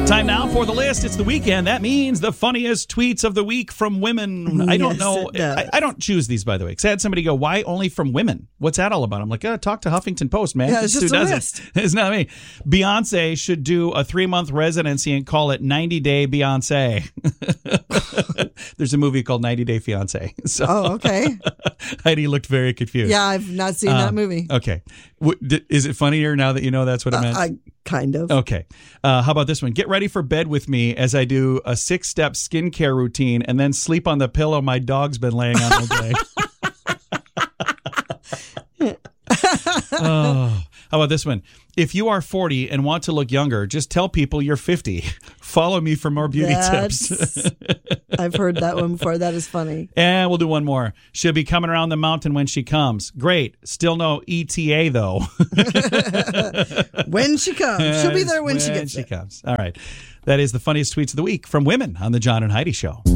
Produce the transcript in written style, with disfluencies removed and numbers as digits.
Time now for the list. It's the weekend. That means the funniest tweets of the week from women. I don't know. I don't choose these, by the way. Because I had somebody go, why only from women? What's that all about? I'm like, talk to Huffington Post, man. Yeah, it's just a list. It's not me. Beyonce should do a 3-month residency and call it 90 Day Beyonce. There's a movie called 90 Day Fiance. So, okay. Heidi looked very confused. Yeah, I've not seen that movie. Okay. Is it funnier now that you know that's what it meant? Kind of. Okay. How about this one? Get ready for bed with me as I do a 6-step skincare routine and then sleep on the pillow my dog's been laying on all day. Oh. How about this one? If you are 40 and want to look younger, just tell people you're 50. Follow me for more beauty tips. I've heard that one before. That is funny. And we'll do one more. She'll be coming around the mountain when she comes. Great. Still no ETA, though. When she comes. She'll be there when she gets there. All right. That is the funniest tweets of the week from women on the John and Heidi Show.